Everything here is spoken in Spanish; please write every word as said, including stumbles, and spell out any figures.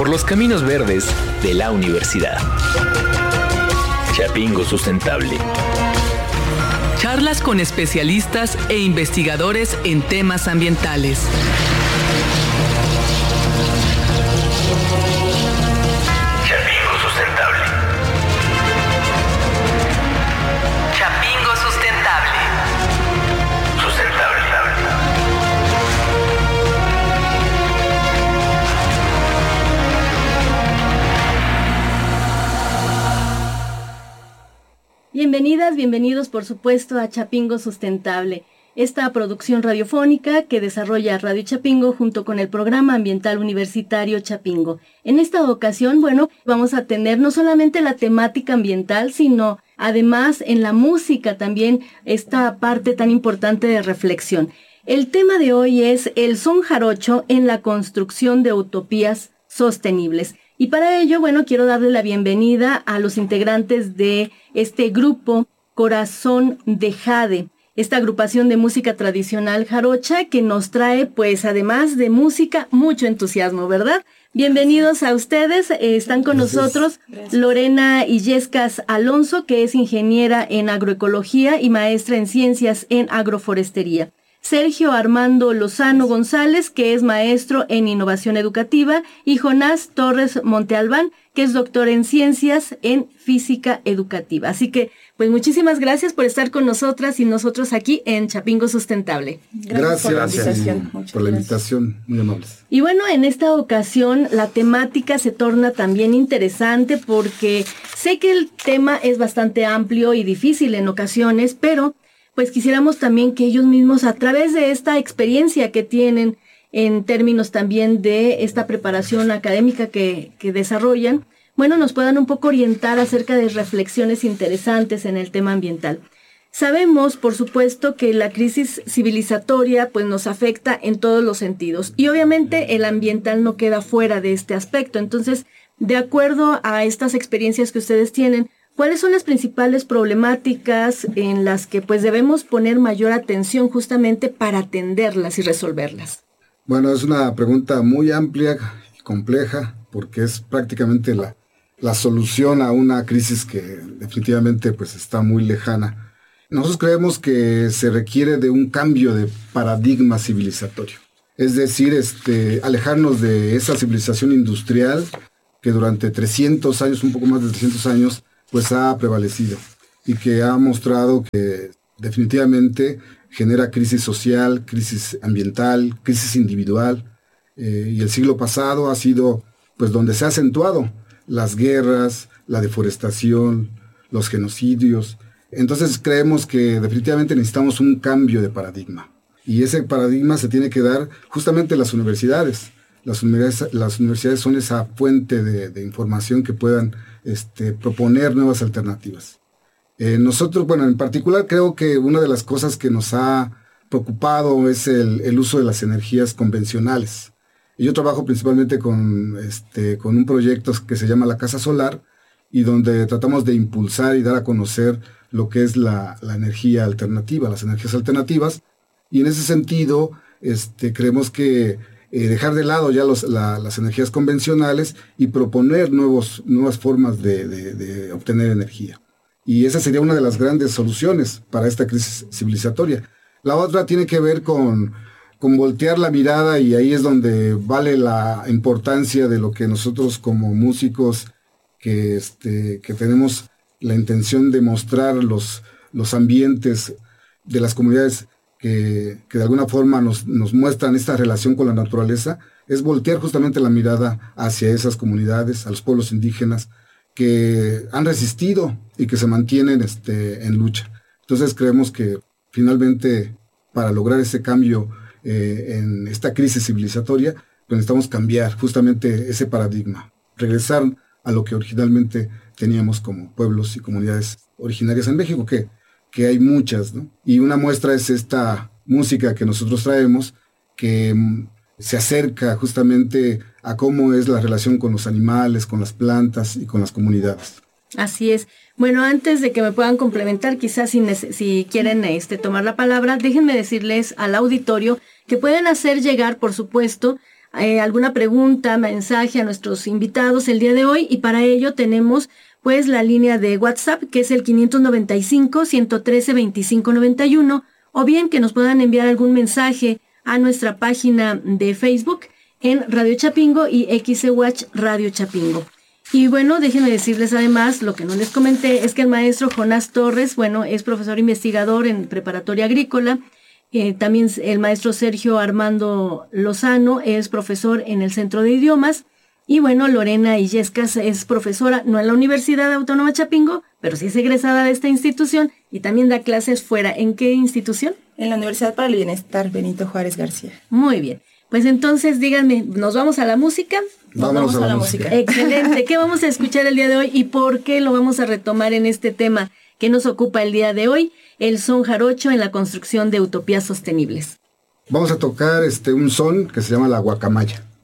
por los caminos verdes de la universidad. Chapingo Sustentable. Charlas con especialistas e investigadores en temas ambientales. Chapingo Sustentable. Chapingo Sustentable. Sustentable. Bienvenidas, bienvenidos por supuesto a Chapingo Sustentable, esta producción radiofónica que desarrolla Radio Chapingo junto con el Programa Ambiental Universitario Chapingo. En esta ocasión, bueno, vamos a tener no solamente la temática ambiental, sino además en la música también esta parte tan importante de reflexión. El tema de hoy es el son jarocho en la construcción de utopías sostenibles. Y para ello, bueno, quiero darle la bienvenida a los integrantes de este grupo Corazón de Jade, esta agrupación de música tradicional jarocha que nos trae, pues, además de música, mucho entusiasmo, ¿verdad? Bienvenidos a ustedes. Eh, están con Gracias. nosotros Gracias. Lorena Illescas Alonso, que es ingeniera en agroecología y maestra en ciencias en agroforestería. Sergio Armando Lozano González, que es maestro en innovación educativa, y Jonás Torres Montealbán, que es doctor en ciencias en física educativa. Así que, pues muchísimas gracias por estar con nosotras y nosotros aquí en Chapingo Sustentable. Gracias, gracias por la invitación. Gracias. Por la invitación, muy amables. Y bueno, en esta ocasión la temática se torna también interesante porque sé que el tema es bastante amplio y difícil en ocasiones, pero pues quisiéramos también que ellos mismos, a través de esta experiencia que tienen en términos también de esta preparación académica que, que desarrollan, bueno, nos puedan un poco orientar acerca de reflexiones interesantes en el tema ambiental. Sabemos, por supuesto, que la crisis civilizatoria pues nos afecta en todos los sentidos y obviamente el ambiental no queda fuera de este aspecto. Entonces, de acuerdo a estas experiencias que ustedes tienen, ¿cuáles son las principales problemáticas en las que pues debemos poner mayor atención justamente para atenderlas y resolverlas? Bueno, es una pregunta muy amplia y compleja porque es prácticamente la, la solución a una crisis que definitivamente pues está muy lejana. Nosotros creemos que se requiere de un cambio de paradigma civilizatorio. Es decir, este, alejarnos de esa civilización industrial que durante trescientos años, un poco más de trescientos años, pues ha prevalecido y que ha mostrado que definitivamente genera crisis social, crisis ambiental, crisis individual, eh, y el siglo pasado ha sido pues donde se ha acentuado las guerras, la deforestación, los genocidios. Entonces creemos que definitivamente necesitamos un cambio de paradigma y ese paradigma se tiene que dar justamente en las universidades. Las universidades, las universidades son esa fuente de, de información que puedan este, proponer nuevas alternativas. Eh, nosotros, bueno, en particular creo que una de las cosas que nos ha preocupado es el, el uso de las energías convencionales. Yo trabajo principalmente con, este, con un proyecto que se llama La Casa Solar y donde tratamos de impulsar y dar a conocer lo que es la, la energía alternativa, las energías alternativas. Y en ese sentido, este, creemos que Eh, dejar de lado ya los, la, las energías convencionales y proponer nuevos, nuevas formas de, de, de obtener energía. Y esa sería una de las grandes soluciones para esta crisis civilizatoria. La otra tiene que ver con, con voltear la mirada y ahí es donde vale la importancia de lo que nosotros como músicos que, este, que tenemos la intención de mostrar los, los ambientes de las comunidades Que, que de alguna forma nos, nos muestran esta relación con la naturaleza, es voltear justamente la mirada hacia esas comunidades, a los pueblos indígenas que han resistido y que se mantienen este, en lucha. Entonces creemos que finalmente para lograr ese cambio eh, en esta crisis civilizatoria, pues necesitamos cambiar justamente ese paradigma, regresar a lo que originalmente teníamos como pueblos y comunidades originarias en México, que que hay muchas, ¿no? Y una muestra es esta música que nosotros traemos, que mm, se acerca justamente a cómo es la relación con los animales, con las plantas y con las comunidades. Así es. Bueno, antes de que me puedan complementar, quizás si, si quieren este, tomar la palabra, déjenme decirles al auditorio que pueden hacer llegar, por supuesto, eh, alguna pregunta, mensaje a nuestros invitados el día de hoy, y para ello tenemos pues la línea de WhatsApp, que es el quinientos noventa y cinco, ciento trece, veinticinco noventa y uno, o bien que nos puedan enviar algún mensaje a nuestra página de Facebook en Radio Chapingo y X E Watch Radio Chapingo. Y bueno, déjenme decirles además, lo que no les comenté es que el maestro Jonás Torres, bueno, es profesor investigador en preparatoria agrícola. Eh, también el maestro Sergio Armando Lozano es profesor en el Centro de Idiomas. Y bueno, Lorena Illescas es profesora, no en la Universidad Autónoma Chapingo, pero sí es egresada de esta institución y también da clases fuera. ¿En qué institución? En la Universidad para el Bienestar Benito Juárez García. Muy bien. Pues entonces díganme, ¿nos vamos a la música? Nos vamos a la, a la música. música. Excelente. ¿Qué vamos a escuchar el día de hoy y por qué lo vamos a retomar en este tema que nos ocupa el día de hoy? El son jarocho en la construcción de utopías sostenibles. Vamos a tocar este un son que se llama la guacamaya.